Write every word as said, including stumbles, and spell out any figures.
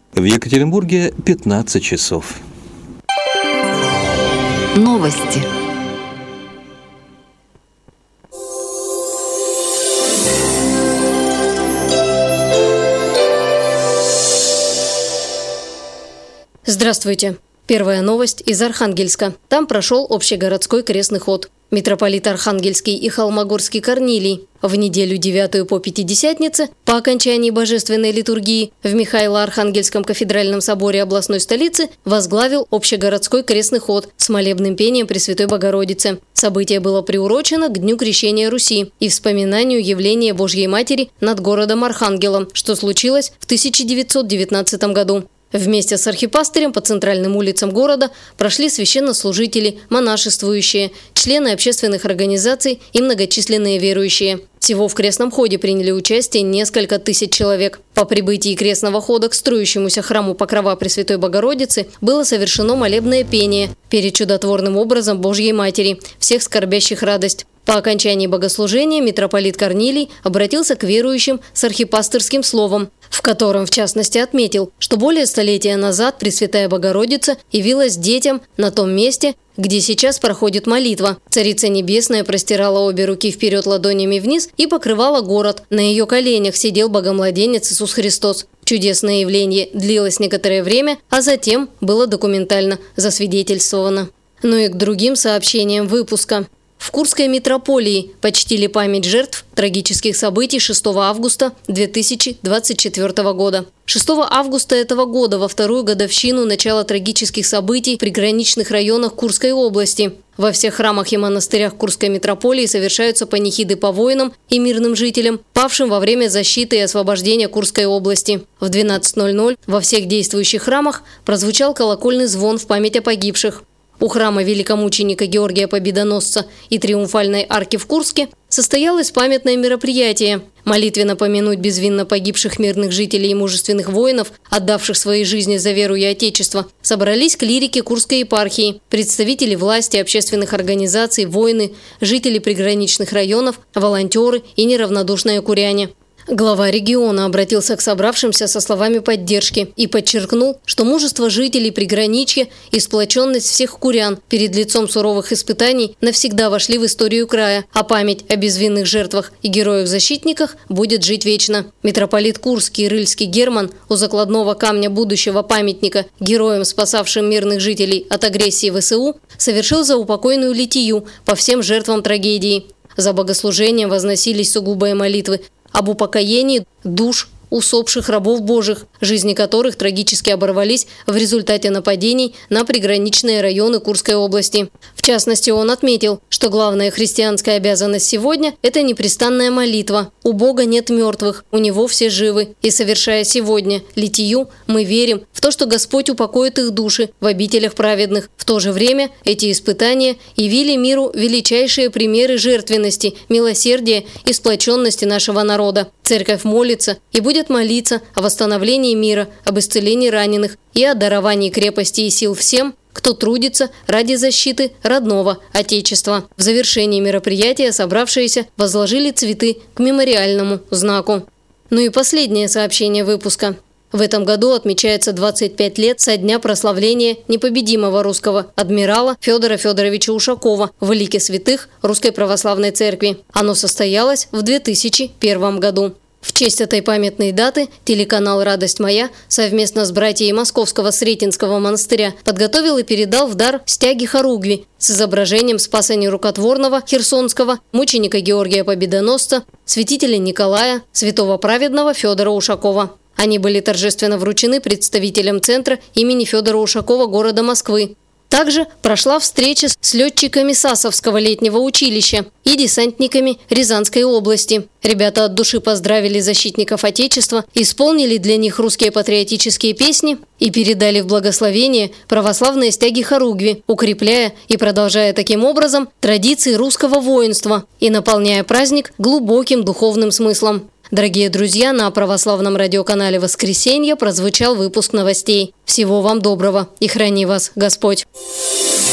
В Екатеринбурге пятнадцать часов. Новости. Здравствуйте. Первая новость из Архангельска. Там прошел общегородской крестный ход. Митрополит Архангельский и Холмогорский Корнилий в неделю девятую по Пятидесятнице по окончании божественной литургии в Михаило-Архангельском кафедральном соборе областной столицы возглавил общегородской крестный ход с молебным пением Пресвятой Богородицы. Событие было приурочено к Дню Крещения Руси и вспоминанию явления Божьей Матери над городом Архангелом, что случилось в тысяча девятьсот девятнадцатом году. Вместе с архипастырем по центральным улицам города прошли священнослужители, монашествующие, члены общественных организаций и многочисленные верующие. Всего в крестном ходе приняли участие несколько тысяч человек. По прибытии крестного хода к строящемуся храму Покрова Пресвятой Богородицы было совершено молебное пение перед чудотворным образом Божьей Матери, всех скорбящих радость. По окончании богослужения митрополит Корнилий обратился к верующим с архипастырским словом, в котором, в частности, отметил, что более столетия назад Пресвятая Богородица явилась детям на том месте, где сейчас проходит молитва. Царица Небесная простирала обе руки вперед ладонями вниз и покрывала город. На ее коленях сидел Богомладенец Иисус Христос. Чудесное явление длилось некоторое время, а затем было документально засвидетельствовано. Ну и к другим сообщениям выпуска. В Курской митрополии почтили память жертв трагических событий шестого августа две тысячи двадцать четвёртого года. шестого августа этого года, во вторую годовщину начала трагических событий в приграничных районах Курской области. Во всех храмах и монастырях Курской митрополии совершаются панихиды по воинам и мирным жителям, павшим во время защиты и освобождения Курской области. В двенадцать ноль ноль во всех действующих храмах прозвучал колокольный звон в память о погибших. У храма великомученика Георгия Победоносца и Триумфальной арки в Курске состоялось памятное мероприятие. Молитвенно помянуть безвинно погибших мирных жителей и мужественных воинов, отдавших свои жизни за веру и отечество, собрались клирики Курской епархии, представители власти, общественных организаций, воины, жители приграничных районов, волонтеры и неравнодушные куряне. Глава региона обратился к собравшимся со словами поддержки и подчеркнул, что мужество жителей приграничья и сплоченность всех курян перед лицом суровых испытаний навсегда вошли в историю края, а память о безвинных жертвах и героях-защитниках будет жить вечно. Митрополит Курский и Рыльский Герман у закладного камня будущего памятника героям, спасавшим мирных жителей от агрессии ВСУ, совершил заупокойную литию по всем жертвам трагедии. За богослужением возносились сугубые молитвы об упокоении душ усопших рабов Божьих, жизни которых трагически оборвались в результате нападений на приграничные районы Курской области. В частности, он отметил, что главная христианская обязанность сегодня – это непрестанная молитва. У Бога нет мертвых, у Него все живы. И совершая сегодня литию, мы верим в то, что Господь упокоит их души в обителях праведных. В то же время эти испытания явили миру величайшие примеры жертвенности, милосердия и сплоченности нашего народа. Церковь молится и будет молиться о восстановлении мира, об исцелении раненых и о даровании крепости и сил всем, кто трудится ради защиты родного Отечества. В завершении мероприятия собравшиеся возложили цветы к мемориальному знаку. Ну и последнее сообщение выпуска. В этом году отмечается двадцать пять лет со дня прославления непобедимого русского адмирала Федора Федоровича Ушакова в лике святых Русской Православной Церкви. Оно состоялось в две тысячи первом году. В честь этой памятной даты телеканал «Радость моя» совместно с братьями Московского Сретенского монастыря подготовил и передал в дар стяги хоругви с изображением спаса нерукотворного херсонского мученика Георгия Победоносца, святителя Николая, святого праведного Федора Ушакова. Они были торжественно вручены представителям центра имени Федора Ушакова города Москвы. Также прошла встреча с летчиками Сасовского летнего училища и десантниками Рязанской области. Ребята от души поздравили защитников Отечества, исполнили для них русские патриотические песни и передали в благословение православные стяги хоругви, укрепляя и продолжая таким образом традиции русского воинства и наполняя праздник глубоким духовным смыслом. Дорогие друзья, на православном радиоканале «Воскресенье» прозвучал выпуск новостей. Всего вам доброго и храни вас Господь!